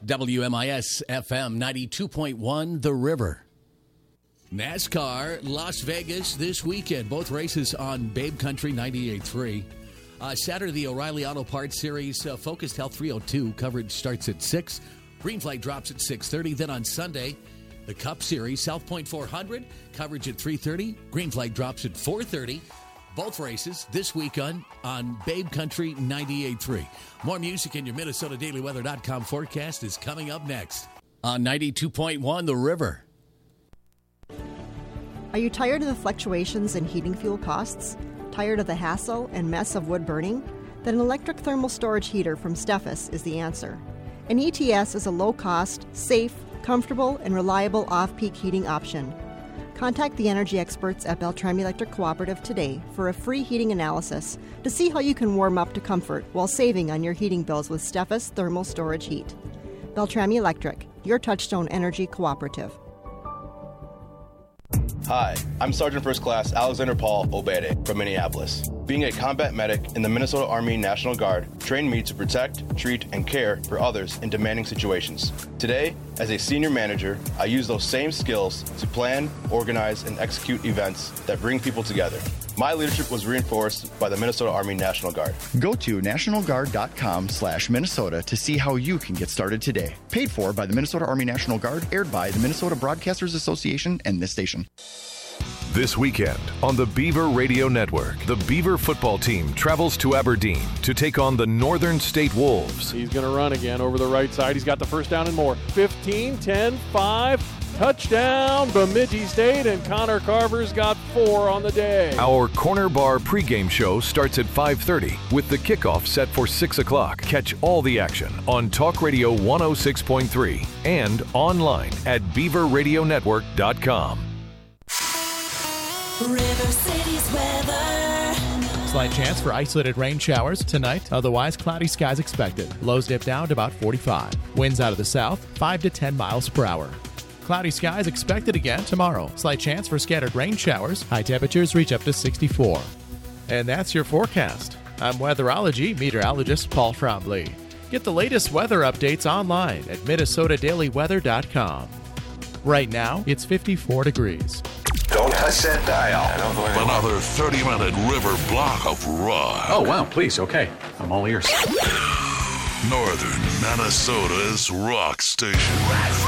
WMIS FM 92.1 The River. NASCAR Las Vegas this weekend. Both races on Babe Country 98.3. Saturday, the O'Reilly Auto Parts Series Focused Health 302 coverage starts at 6. Green Flag drops at 6:30. Then on Sunday, the Cup Series South Point 400 coverage at 3:30. Green Flag drops at 4:30. Both races this weekend on Babe Country 98.3. More music in your MinnesotaDailyWeather.com forecast is coming up next on 92.1 The River. Are you tired of the fluctuations in heating fuel costs? Tired of the hassle and mess of wood burning? Then an electric thermal storage heater from Steffes is the answer. An ETS is a low-cost, safe, comfortable, and reliable off-peak heating option. Contact the energy experts at Beltrami Electric Cooperative today for a free heating analysis to see how you can warm up to comfort while saving on your heating bills with Steffes Thermal Storage Heat. Beltrami Electric, your Touchstone Energy Cooperative. Hi, I'm Sergeant First Class Alexander Paul Obede from Minneapolis. Being a combat medic in the Minnesota Army National Guard trained me to protect, treat, and care for others in demanding situations. Today, as a senior manager, I use those same skills to plan, organize, and execute events that bring people together. My leadership was reinforced by the Minnesota Army National Guard. Go to nationalguard.com/Minnesota to see how you can get started today. Paid for by the Minnesota Army National Guard, aired by the Minnesota Broadcasters Association and this station. This weekend on the Beaver Radio Network, the Beaver football team travels to Aberdeen to take on the Northern State Wolves. He's going to run again over the right side. He's got the first down and more. 15, 10, 5. Touchdown, Bemidji State, and Connor Carver's got 4 on the day. Our Corner Bar pregame show starts at 5:30 with the kickoff set for 6 o'clock. Catch all the action on Talk Radio 106.3 and online at BeaverRadioNetwork.com. River City's weather. Slight chance for isolated rain showers tonight. Otherwise, cloudy skies expected. Lows dip down to about 45. Winds out of the south, 5 to 10 miles per hour. Cloudy skies expected again tomorrow. Slight chance for scattered rain showers. High temperatures reach up to 64. And that's your forecast. I'm weatherology meteorologist Paul Trombley. Get the latest weather updates online at MinnesotaDailyWeather.com. Right now, it's 54 degrees. Don't touch that dial. Another 30-minute river block of rock. Oh, wow, please, okay. I'm all ears. Northern Minnesota's rock station.